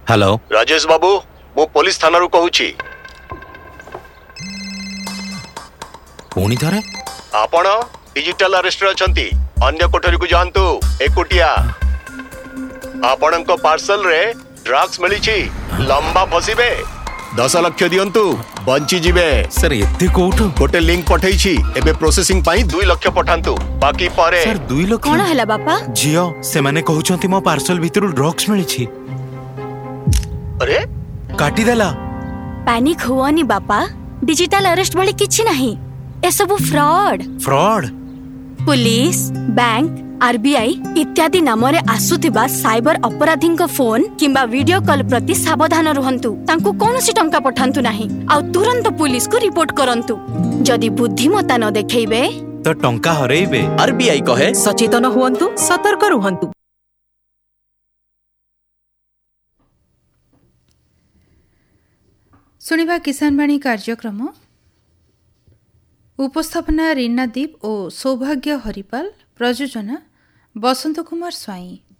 Hello Rajesh बाबू मु police थाना रू कहूची। पुणी थरे आपण डिजिटल अरेस्ट रे अछंती। अन्य कोठरी को जानतु एकुटिया। आपणको पार्सल रे ड्रग्स मिली छी। लंबा फसीबे 10 लाख दियंतु बंची जिबे। सर एते कोठो गोटे लिंक पठेई छी एबे प्रोसेसिंग पाई 2 लाख पठांतु बाकी पारे। सर 2 लाख कोन हला बापा? जियो से माने कहउचंती मो पार्सल भितरु ड्रग्स मिली छी। अरे काटी देला। पैनिक हुआनी बापा, डिजिटल अरेस्ट वाली किछि नहीं। ए सब fraud. Fraud police, bank, RBI इत्यादि नाम रे आसुथिबा साइबर अपराधी फोन किंबा वीडियो कॉल प्रति सावधान रुहंतु। तांको कोनोसी टंका पठांतु नहीं आ तुरंत पुलिस को रिपोर्ट करंतु। जदि बुद्धिमत्ता न देखैबे तो टंका हरैबे। आरबीआई कहे सचेतन हुअन्तु, सतर्क रुहन्तु। सुनिबा किसान वाणी कार्यक्रम। उपस्थापना रीना दीप और सौभाग्य हरिपाल। प्रयोजना बसंत कुमार स्वाई।